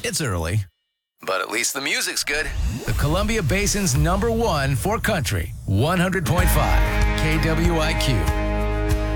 It's early, but at least the music's good. The Columbia Basin's #1 for country, 100.5 KWIQ.